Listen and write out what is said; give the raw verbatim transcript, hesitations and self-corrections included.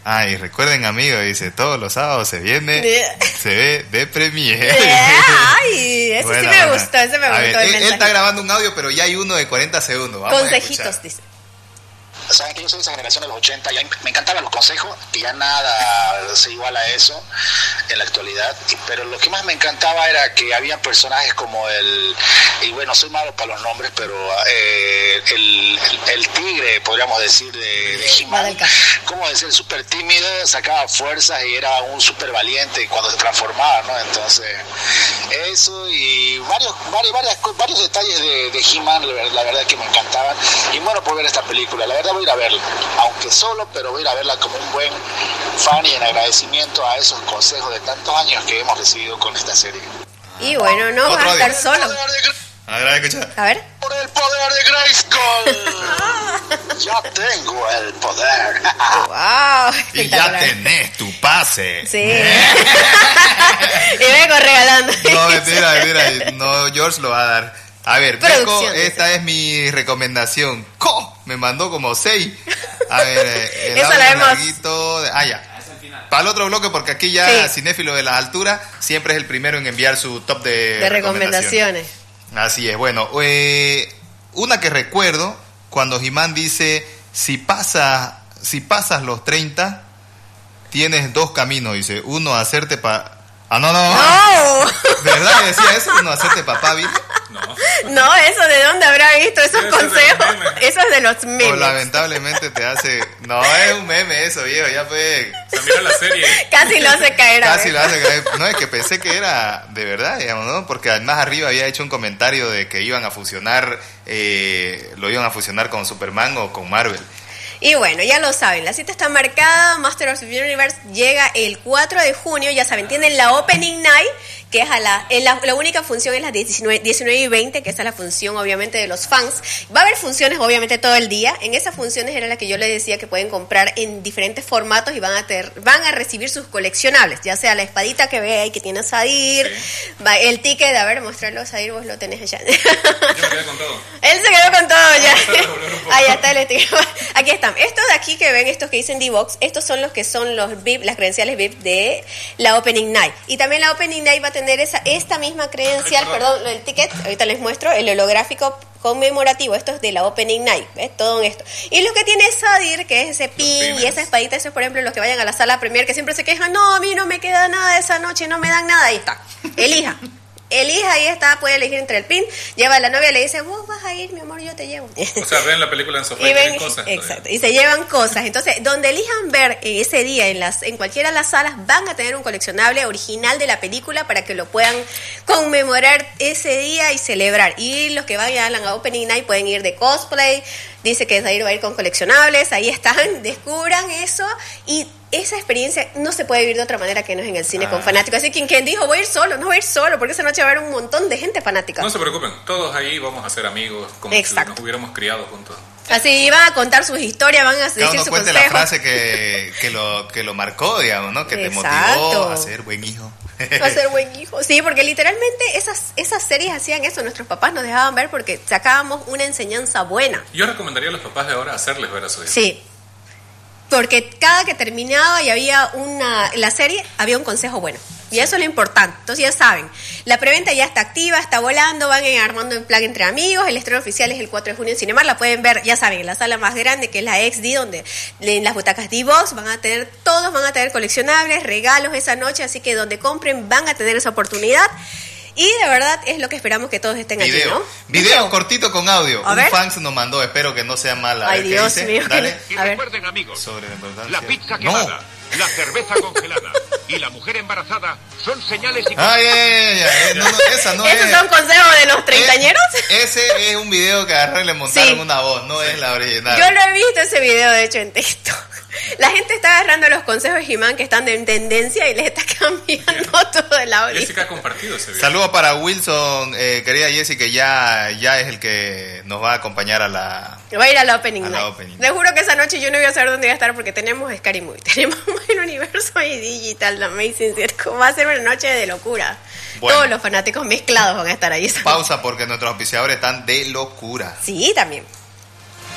Ay, recuerden, amigos, dice, todos los sábados se viene, se ve de Premiere. Ay, ese bueno, sí me bueno. gustó, ese me a gustó. Ver, él, él está grabando un audio, pero ya hay uno de cuarenta segundos. Vamos Consejitos, dice. Saben que yo soy de esa generación de los ochenta, ya me encantaban los consejos, que ya nada se iguala a eso en la actualidad, pero lo que más me encantaba era que había personajes como el, y bueno, soy malo para los nombres, pero eh, el, el, el tigre, podríamos decir, de, de He-Man, como decir, súper tímido, sacaba fuerzas y era un súper valiente cuando se transformaba, ¿no? Entonces, eso y varios varios, varios, varios detalles de, de He-Man, la verdad que me encantaban, y bueno, por ver esta película, la verdad voy a ir a verla, aunque solo, pero voy a ir a verla como un buen fan y en agradecimiento a esos consejos de tantos años que hemos recibido con esta serie. Y bueno, no vas a estar solo. A ver, escucha. A ver. Por el poder de Grayskull. Ya tengo el poder. Wow. Y ya tenés tu pase. Sí. Y vengo regalando. No, mentira, mentira. No, George lo va a dar. A ver, Beco, esta es mi recomendación. ¡Co! Me mandó como seis. A ver, el Eso la hemos... larguito de... Ah, ya. Para el otro bloque, porque aquí ya sí. Cinéfilo de las alturas siempre es el primero en enviar su top de, de recomendaciones. recomendaciones. Así es. Bueno, eh, una que recuerdo cuando He-Man dice, si pasas, si pasas los treinta, tienes dos caminos. Dice, uno hacerte pa... Ah, no, no. No. ¿Verdad? ¿Decía eso? ¿Uno hacerte papá, Vito? No. No, eso de dónde habrá visto esos consejos. Eso es de los memes. O lamentablemente te hace... No, es un meme eso, viejo, ya fue... O sea, mira la serie. Casi lo hace caer. Casi lo hace caer. No, es que pensé que era de verdad, digamos, ¿no? Porque además arriba había hecho un comentario de que iban a fusionar, eh, lo iban a fusionar con Superman o con Marvel. Y bueno, ya lo saben, la cita está marcada, Master of the Universe llega el cuatro de junio, ya saben, tienen la Opening Night, que es a la, la, la única función es las diecinueve, diecinueve y veinte, que esa es la función obviamente de los fans. Va a haber funciones obviamente todo el día, en esas funciones era la que yo les decía que pueden comprar en diferentes formatos y van a ter, van a recibir sus coleccionables, ya sea la espadita que ve ahí que tiene Sadir, sí. va, el ticket, a ver, mostrarlo, Sadir, vos lo tenés allá. Yo me quedé con todo. Él se quedó con todo ya. Ahí está el ticket. Aquí están. Estos de aquí que ven, estos que dicen D-Box, estos son los que son los V I P, las credenciales V I P de la Opening Night. Y también la Opening Night va a tener esa, esta misma credencial, perdón, el ticket, ahorita les muestro, el holográfico conmemorativo, esto es de la Opening Night, ¿ves? Todo esto. Y lo que tiene Sadir, que es ese pin y esa espadita, eso es por ejemplo los que vayan a la sala premier, que siempre se quejan, no, a mí no me queda nada de esa noche, no me dan nada, ahí está, elija. Elija, ahí está, puede elegir entre el pin, lleva a la novia, le dice, vos vas a ir, mi amor, yo te llevo. O sea, ven la película en sofá y, y ven cosas. Exacto, y se llevan cosas. Entonces, donde elijan ver ese día en las en cualquiera de las salas, van a tener un coleccionable original de la película para que lo puedan conmemorar ese día y celebrar. Y los que vayan a la Opening Night pueden ir de cosplay, dice que Zair va a ir con coleccionables, ahí están, descubran eso y esa experiencia no se puede vivir de otra manera que no es en el cine ah. con fanáticos. Así que quien dijo voy a ir solo, no voy a ir solo, porque esa noche va a haber un montón de gente fanática. No se preocupen, todos ahí vamos a ser amigos, como Exacto. si nos hubiéramos criado juntos. Así van a contar sus historias, van a decir Cada uno su cuente consejo. la frase que, que, lo, que lo marcó, digamos, ¿no? Que Exacto. te motivó a ser buen hijo. A ser buen hijo. Sí, porque literalmente esas, esas series hacían eso, nuestros papás nos dejaban ver porque sacábamos una enseñanza buena. Yo recomendaría a los papás de ahora hacerles ver a su hijo. Sí. Porque cada que terminaba y había una la serie, había un consejo bueno. Y eso es lo importante. Entonces ya saben, la preventa ya está activa, está volando, van armando en plan entre amigos. El estreno oficial es el cuatro de junio en Cinemark. La pueden ver, ya saben, en la sala más grande, que es la X D, donde en las butacas D-Box van a tener, todos van a tener coleccionables, regalos esa noche. Así que donde compren van a tener esa oportunidad. Y de verdad es lo que esperamos que todos estén video. aquí, ¿no? Video, video cortito con audio. A Un ver. fan se nos mandó, espero que no sea mala. Ay, Dios mío. Dale. Y recuerden, amigos, sobre la importancia. La pizza quemada, no. La cerveza congelada y la mujer embarazada son señales y... Ay, ay, ay, ay. No, no, esa no ¿Esos es. son consejos de los treintañeros? Es, ese es un video que agarraron y le montaron sí. una voz, no es la original. Yo lo he visto ese video, de hecho, en TikTok. La gente está agarrando los consejos de He-Man que están en tendencia y les está cambiando todo el audio. Jessica ha compartido ese video. Saludos para Wilson, eh, querida Jessica, que ya, ya es el que nos va a acompañar a la... Va a ir a la Opening a Night. La opening. Les juro que esa noche yo no voy a saber dónde voy a estar porque tenemos Scary Movie, tenemos el universo y Digital, la Amazing Circo. Va a ser una noche de locura. Bueno, todos los fanáticos mezclados van a estar ahí. Pausa porque nuestros auspiciadores están de locura. Sí, también.